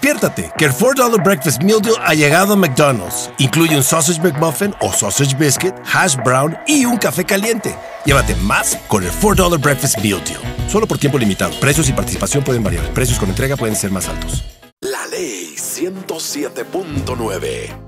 Despiértate, que el $4 Breakfast Meal Deal ha llegado a McDonald's. Incluye un Sausage McMuffin o Sausage Biscuit, hash brown y un café caliente. Llévate más con el $4 Breakfast Meal Deal. Solo por tiempo limitado. Precios y participación pueden variar. Precios con entrega pueden ser más altos. La Ley 107.9.